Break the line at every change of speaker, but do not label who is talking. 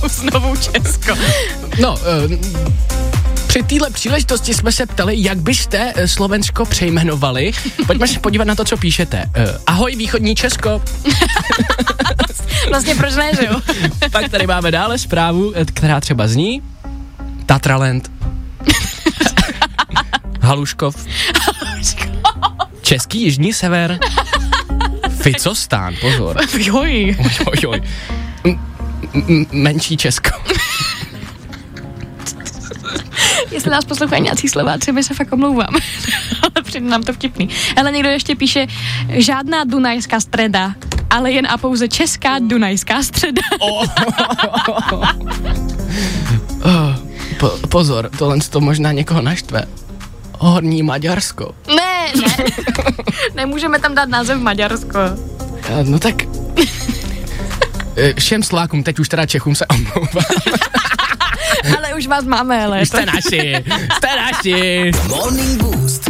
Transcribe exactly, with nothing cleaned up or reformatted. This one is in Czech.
znovu Česko.
No, uh, při téhle příležitosti jsme se ptali, jak byste Slovensko přejmenovali. Pojďme se podívat na to, co píšete. Uh, ahoj, východní Česko.
Vlastně proč ne, že jo?
Pak tady máme dále zprávu, která třeba zní Tatraland. Haluškov. Český jižní sever. Ficostán, pozor.
Joj.
Oj, oj. M- m- menší Česko.
Jestli nás poslouchají nějací Slováci, my se fakt omlouváme. Ale přijde nám to vtipný. Ale někdo ještě píše, žádná dunajská středa, ale jen a pouze česká dunajská středa.
Oh. oh, po, pozor, tohle to možná někoho naštve. Horní Maďarsko.
Ne, ne. Nemůžeme tam dát název Maďarsko.
No tak... Všem Slovákům, teď už teda Čechům se omlouvám.
Ale už vás máme, ale.
Jste naši, jste naši.
Morning Boost